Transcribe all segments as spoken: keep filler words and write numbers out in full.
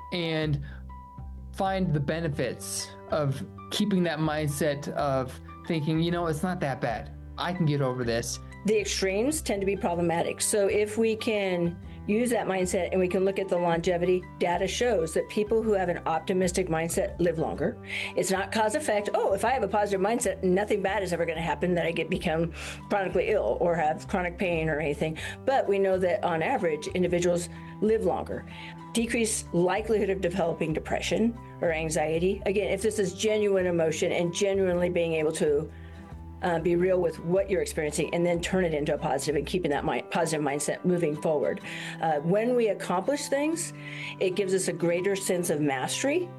and find the benefits of keeping that mindset of thinking, you know, it's not that bad. I can get over this. The extremes tend to be problematic. So if we can use that mindset and we can look at the longevity, data shows that people who have an optimistic mindset live longer. It's not cause effect. Oh, if I have a positive mindset, nothing bad is ever going to happen, that I get become chronically ill or have chronic pain or anything. But we know that on average, individuals live longer. Decreased likelihood of developing depression or anxiety. Again, if this is genuine emotion and genuinely being able to Uh, be real with what you're experiencing and then turn it into a positive and keeping that mind, positive mindset moving forward. Uh, when we accomplish things, it gives us a greater sense of mastery.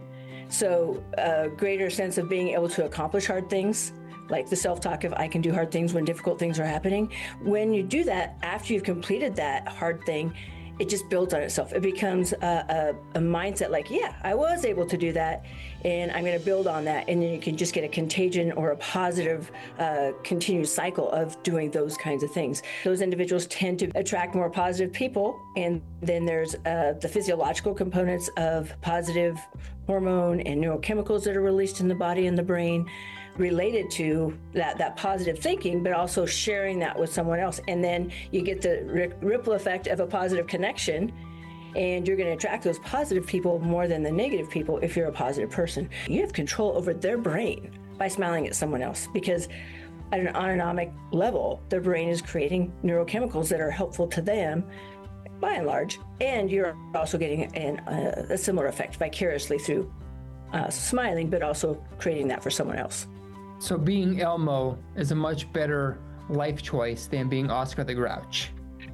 So a greater sense of being able to accomplish hard things, like the self-talk of I can do hard things when difficult things are happening. When you do that, after you've completed that hard thing, it just builds on itself. It becomes a, a, a mindset like, yeah, I was able to do that, and I'm going to build on that. And then you can just get a contagion or a positive uh, continued cycle of doing those kinds of things. Those individuals tend to attract more positive people. And then there's uh, the physiological components of positive hormone and neurochemicals that are released in the body and the brain, related to that, that positive thinking, but also sharing that with someone else. And then you get the ripple effect of a positive connection, and you're going to attract those positive people more than the negative people if you're a positive person. You have control over their brain by smiling at someone else, because at an autonomic level, their brain is creating neurochemicals that are helpful to them by and large, and you're also getting an, uh, a similar effect vicariously through uh, smiling, but also creating that for someone else. So being Elmo is a much better life choice than being Oscar the Grouch.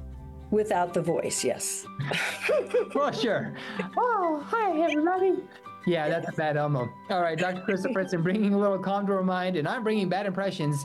Without the voice, yes. Well, sure. Oh, hi, everybody. Yeah, that's a bad Elmo. All right, Doctor Krista Fritzen bringing a little calm to our mind, and I'm bringing bad impressions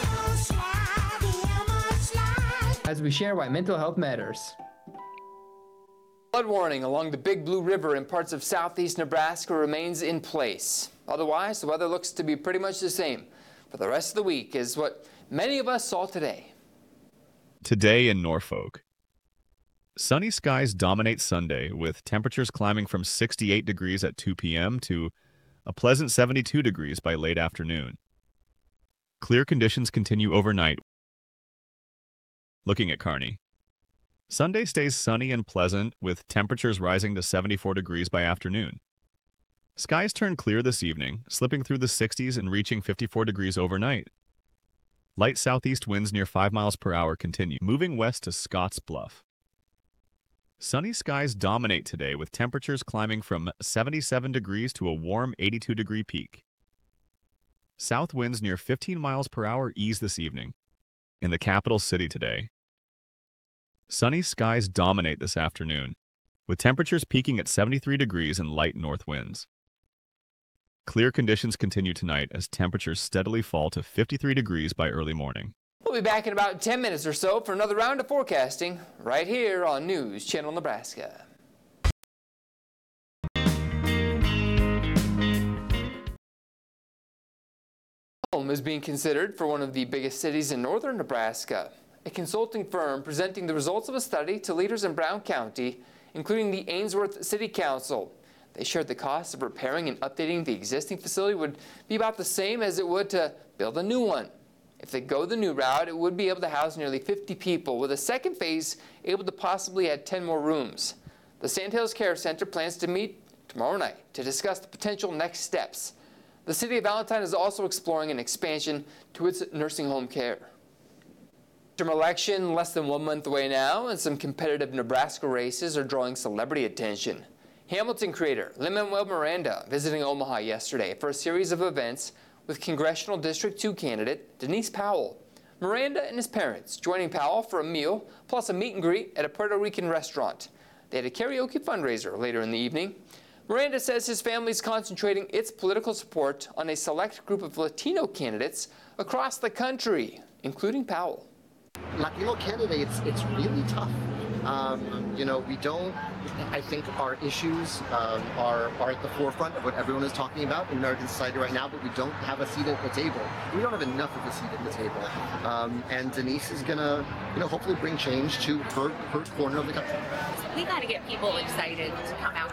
as we share why mental health matters. Flood warning along the Big Blue River in parts of southeast Nebraska remains in place. Otherwise, the weather looks to be pretty much the same for the rest of the week as what many of us saw today. Today in Norfolk. Sunny skies dominate Sunday, with temperatures climbing from sixty-eight degrees at two p m to a pleasant seventy-two degrees by late afternoon. Clear conditions continue overnight. Looking at Kearney. Sunday stays sunny and pleasant, with temperatures rising to seventy-four degrees by afternoon. Skies turn clear this evening, slipping through the sixties and reaching fifty-four degrees overnight. Light southeast winds near five miles per hour continue, moving west to Scotts Bluff. Sunny skies dominate today, with temperatures climbing from seventy-seven degrees to a warm eighty-two degree peak. South winds near fifteen miles per hour ease this evening. In the capital city today, sunny skies dominate this afternoon, with temperatures peaking at seventy-three degrees and light north winds. Clear conditions continue tonight as temperatures steadily fall to fifty-three degrees by early morning. We'll be back in about ten minutes or so for another round of forecasting right here on News Channel Nebraska. Home is being considered for one of the biggest cities in northern Nebraska. A consulting firm presenting the results of a study to leaders in Brown County, including the Ainsworth City Council. They shared the cost of repairing and updating the existing facility would be about the same as it would to build a new one. If they go the new route, it would be able to house nearly fifty people, with a second phase able to possibly add ten more rooms. The Sandhills Care Center plans to meet tomorrow night to discuss the potential next steps. The city of Valentine is also exploring an expansion to its nursing home care. Midterm election less than one month away now, and some competitive Nebraska races are drawing celebrity attention. Hamilton creator Lin-Manuel Miranda visiting Omaha yesterday for a series of events with Congressional District two candidate Denise Powell. Miranda and his parents joining Powell for a meal plus a meet and greet at a Puerto Rican restaurant. They had a karaoke fundraiser later in the evening. Miranda says his family is concentrating its political support on a select group of Latino candidates across the country, including Powell. Latino candidates, it's really tough. Um, you know, we don't, I think our issues um, are, are at the forefront of what everyone is talking about in American society right now, but we don't have a seat at the table. We don't have enough of a seat at the table. Um, and Denise is going to, you know, hopefully bring change to her, her corner of the country. We got to get people excited to come out